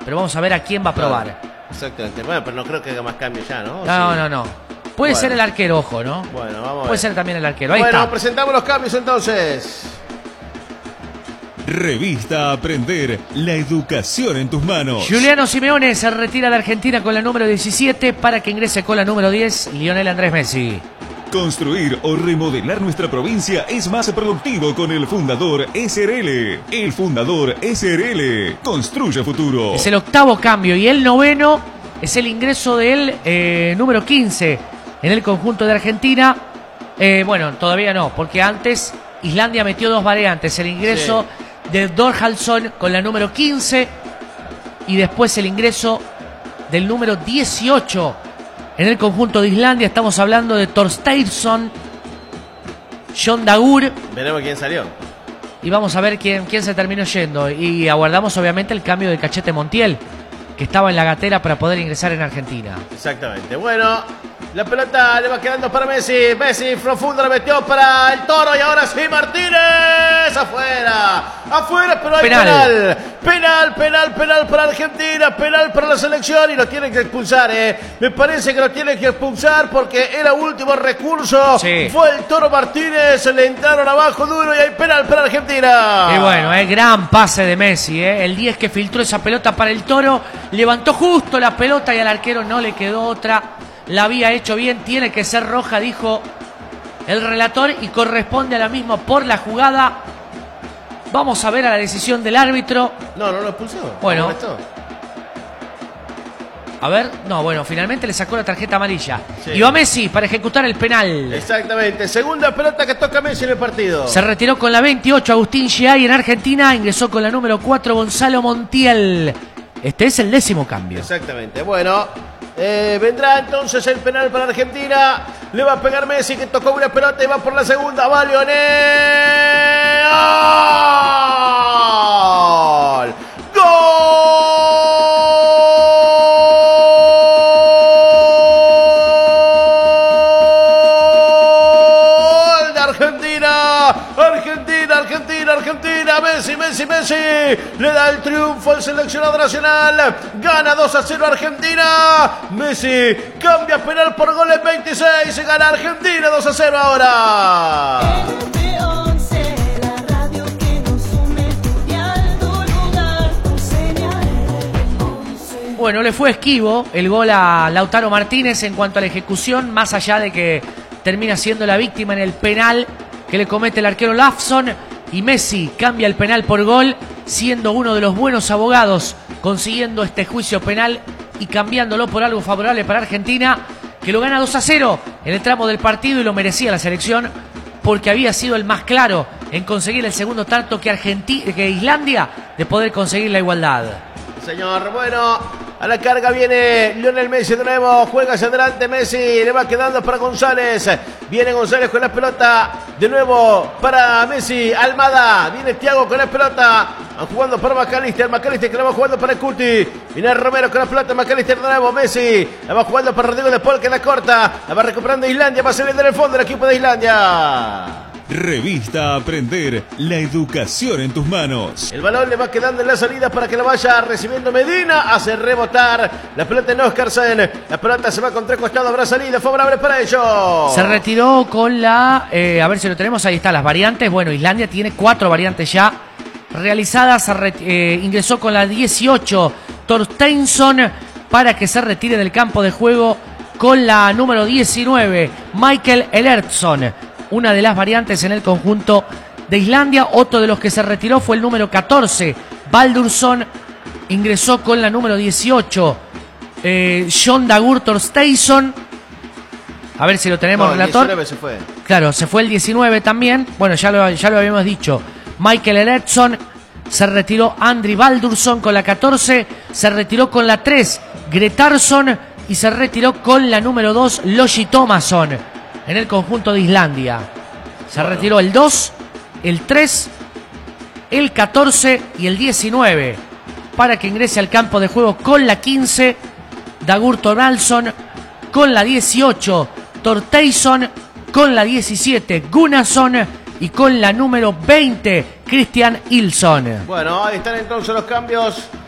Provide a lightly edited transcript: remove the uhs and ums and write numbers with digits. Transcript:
pero vamos a ver a quién va a probar. Exactamente. Bueno, pero no creo que haga más cambios ya, ¿no? No. Puede ser el arquero, ojo, ¿no? Bueno, vamos a ver. Puede ser también el arquero. Ahí bueno, está. presentamos los cambios entonces. Revista Aprender, la educación en tus manos. Giuliano Simeone se retira de Argentina con la número 17 para que ingrese con la número 10, Lionel Andrés Messi. Construir o remodelar nuestra provincia es más productivo con el Fundador SRL. El Fundador SRL construye futuro. Es el octavo cambio y el noveno es el ingreso del número 15 en el conjunto de Argentina. Bueno, todavía no, porque antes Islandia metió dos variantes. El ingreso de Dorhalsson con la número 15 y después el ingreso del número 18 en el conjunto de Islandia. Estamos hablando de Thorsteinsson, Jon Dagur. Veremos quién salió. Y vamos a ver quién se terminó yendo. Y aguardamos obviamente el cambio de Cachete Montiel, que estaba en la gatera para poder ingresar en Argentina. Exactamente. Bueno, la pelota le va quedando para Messi. Messi profundo la metió para el Toro y ahora sí Martínez. Afuera, pero hay penal para Argentina, penal para la selección y lo tienen que expulsar. Me parece que lo tienen que expulsar porque era último recurso. Sí. Fue el Toro Martínez, le entraron abajo duro y hay penal para Argentina. Y bueno, gran pase de Messi. El 10 que filtró esa pelota para el Toro, levantó justo la pelota y al arquero no le quedó otra. La había hecho bien, tiene que ser roja, dijo el relator, y corresponde a la misma por la jugada. Vamos a ver a la decisión del árbitro. No lo expulsó. Bueno. A ver, finalmente le sacó la tarjeta amarilla. Sí. Y va Messi para ejecutar el penal. Exactamente, segunda pelota que toca Messi en el partido. Se retiró con la 28 Agustín Giai en Argentina, ingresó con la número 4 Gonzalo Montiel. Este es el 10º cambio. Exactamente, bueno, vendrá entonces el penal para Argentina. Le va a pegar Messi que tocó una pelota y va por la segunda. Va Lionel. ¡Gol! Argentina, Messi, le da el triunfo al seleccionado nacional, gana 2-0 Argentina, Messi cambia penal por gol en 26, se gana Argentina 2-0 ahora. Bueno, le fue esquivo el gol a Lautaro Martínez en cuanto a la ejecución, más allá de que termina siendo la víctima en el penal que le comete el arquero Lafson. Y Messi cambia el penal por gol, siendo uno de los buenos abogados, consiguiendo este juicio penal y cambiándolo por algo favorable para Argentina, que lo gana 2-0 en el tramo del partido y lo merecía la selección porque había sido el más claro en conseguir el segundo tanto que Islandia de poder conseguir la igualdad. Señor, bueno, a la carga viene Lionel Messi de nuevo, juega hacia adelante Messi, le va quedando para González, viene González con la pelota, de nuevo para Messi, Almada, viene Thiago con la pelota, van jugando para McAllister que la va jugando para Cuti, viene Romero con la pelota, McAllister de nuevo, Messi, la va jugando para Rodrigo de Paul que la corta, la va recuperando Islandia, va a salir del fondo el equipo de Islandia. Revista Aprender, la educación en tus manos. El balón le va quedando en la salida para que lo vaya recibiendo Medina. Hace rebotar la pelota en Oscarsen. La pelota se va con tres costados. Habrá salida favorable para ellos. Se retiró con la... a ver si lo tenemos. Ahí están las variantes. Bueno, Islandia tiene 4 variantes ya realizadas. Ingresó con la 18 Thorsteinsson para que se retire del campo de juego con la número 19 Michael Ellertsson. Una de las variantes en el conjunto de Islandia. Otro de los que se retiró fue el número 14, Baldursson. Ingresó con la número 18, Jon Dagur Thorsteinsson. A ver si lo tenemos, relator. El 19 se fue. Claro, se fue el 19 también. Bueno, ya lo habíamos dicho. Michael Ellertsson. Se retiró Andri Baldursson con la 14. Se retiró con la 3, Gretarsson. Y se retiró con la número 2, Logi Thomasson. En el conjunto de Islandia. Se retiró el 2, el 3, el 14 y el 19. Para que ingrese al campo de juego con la 15, Dagur Thoralsson. Con la 18, Thorsteinsson. Con la 17, Gunnarsson. Y con la número 20, Christian Ilsson. Bueno, ahí están entonces los cambios